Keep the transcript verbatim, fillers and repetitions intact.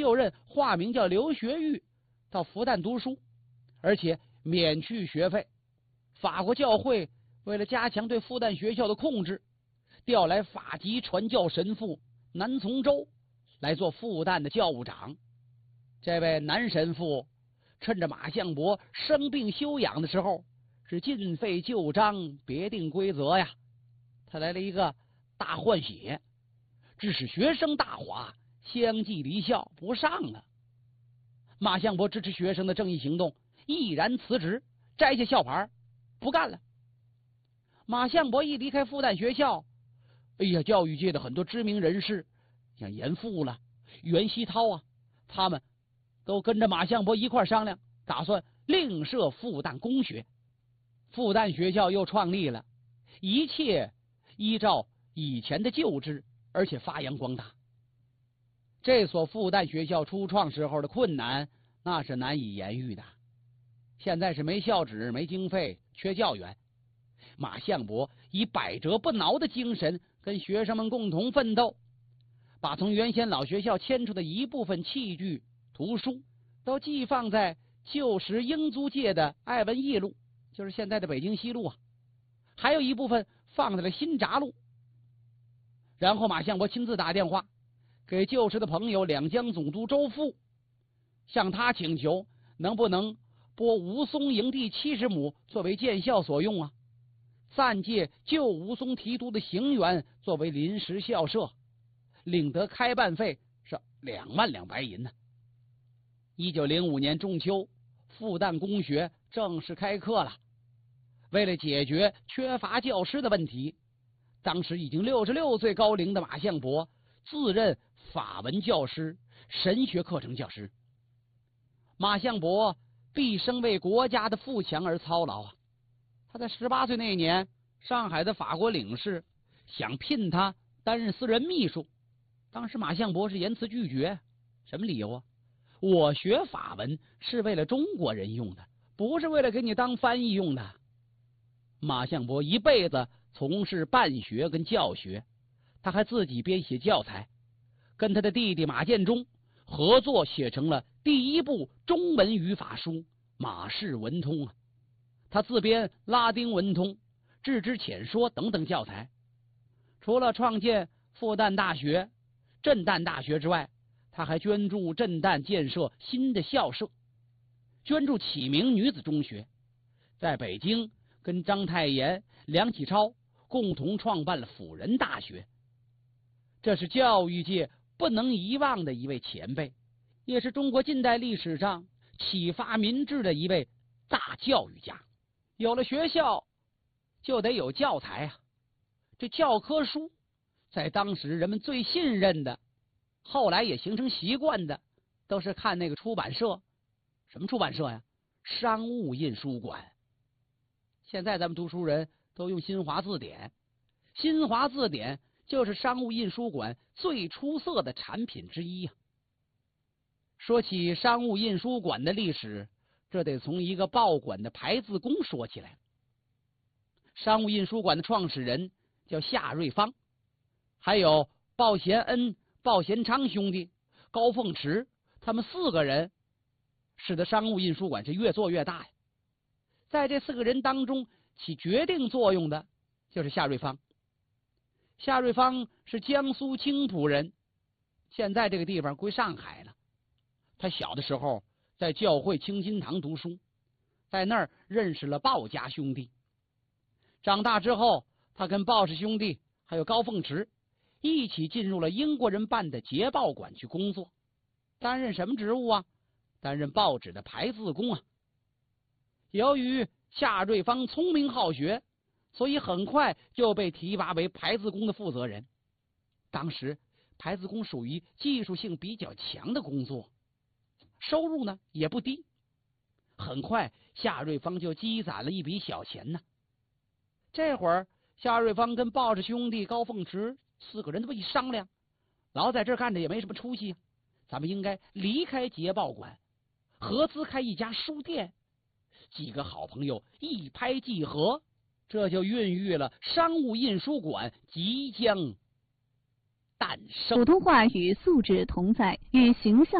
右任化名叫刘学玉，到复旦读书，而且免去学费。法国教会为了加强对复旦学校的控制，调来法籍传教神父南从周来做复旦的教务长。这位南神父趁着马相伯生病休养的时候，是尽废旧章，别定规则呀。他来了一个大换血，致使学生大哗，相继离校不上了。马相伯支持学生的正义行动，毅然辞职，摘下校牌不干了。马相伯一离开复旦学校，哎呀，教育界的很多知名人士，像严复了、袁希涛啊，他们都跟着马相伯一块商量，打算另设复旦公学。复旦学校又创立了，一切依照以前的旧制，而且发扬光大。这所复旦学校初创时候的困难，那是难以言喻的。现在是没校址、没经费、缺教员。马相伯以百折不挠的精神跟学生们共同奋斗，把从原先老学校迁出的一部分器具、图书都寄放在旧时英租界的爱文义路，就是现在的北京西路啊，还有一部分放在了新闸路。然后马相伯亲自打电话给旧时的朋友两江总督周馥，向他请求能不能拨吴淞营地七十亩作为建校所用啊，暂借旧吴淞提督的行辕作为临时校舍，领得开办费是两万两白银呢。一九零五年仲秋，复旦公学正式开课了。为了解决缺乏教师的问题，当时已经六十六岁高龄的马相伯自任法文教师、神学课程教师。马相伯毕生为国家的富强而操劳啊！他在十八岁那年，上海的法国领事想聘他担任私人秘书，当时马相伯是严词拒绝。什么理由啊？我学法文是为了中国人用的，不是为了给你当翻译用的。马相伯一辈子从事办学跟教学，他还自己编写教材，跟他的弟弟马建忠合作写成了第一部中文语法书《马氏文通》啊。他自编拉丁文通、智之浅说等等教材。除了创建复旦大学、震旦大学之外，他还捐助震旦建设新的校舍，捐助启明女子中学，在北京跟章太炎、梁启超共同创办了辅仁大学。这是教育界不能遗忘的一位前辈，也是中国近代历史上启发民智的一位大教育家。有了学校，就得有教材啊。这教科书在当时人们最信任的，后来也形成习惯的，都是看那个出版社。什么出版社呀？商务印书馆。现在咱们读书人都用新华字典，新华字典就是商务印书馆最出色的产品之一呀。说起商务印书馆的历史，这得从一个报馆的排字工说起来。商务印书馆的创始人叫夏瑞芳，还有鲍贤恩、鲍贤昌兄弟、高凤池，他们四个人使得商务印书馆是越做越大呀。在这四个人当中，起决定作用的就是夏瑞芳。夏瑞芳是江苏青浦人，现在这个地方归上海了。他小的时候在教会清心堂读书，在那儿认识了鲍家兄弟。长大之后，他跟鲍氏兄弟还有高凤池一起进入了英国人办的捷报馆去工作，担任什么职务啊？担任报纸的排字工啊。由于夏瑞芳聪明好学，所以很快就被提拔为排字工的负责人。当时排字工属于技术性比较强的工作，收入呢也不低。很快夏瑞芳就积攒了一笔小钱呢。这会儿夏瑞芳跟鲍氏兄弟、高凤池四个人都一商量，老在这儿干着也没什么出息，咱们应该离开捷报馆，合资开一家书店。几个好朋友一拍即合，这就孕育了商务印书馆即将诞生。 普通话与素质同在，与形象